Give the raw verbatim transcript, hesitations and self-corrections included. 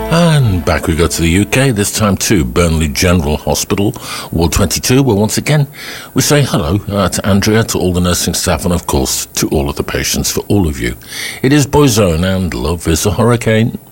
And back we go to the U K, this time to Burnley General Hospital, Ward twenty-two, where once again we say hello uh, to Andrea, to all the nursing staff, and of course to all of the patients, for all of you. It is Boyzone, and love is a hurricane.